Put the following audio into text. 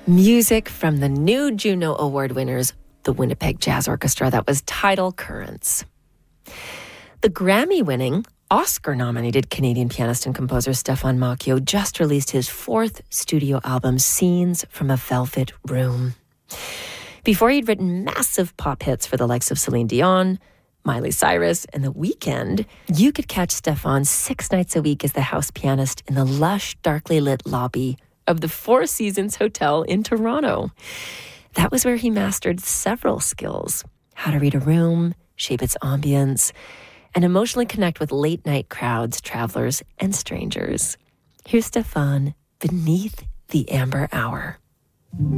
Music from the new Juno Award winners, the Winnipeg Jazz Orchestra. That was Tidal Currents. The Grammy-winning, Oscar-nominated Canadian pianist and composer Stéphane Macchio just released his fourth studio album, Scenes from a Velvet Room. Before he'd written massive pop hits for the likes of Celine Dion, Miley Cyrus, and The Weeknd, you could catch Stéphane 6 nights a week as the house pianist in the lush, darkly lit lobby of the Four Seasons Hotel in Toronto. That was where he mastered several skills: how to read a room, shape its ambience, and emotionally connect with late-night crowds, travelers, and strangers. Here's Stéphane, Beneath the Amber Hour.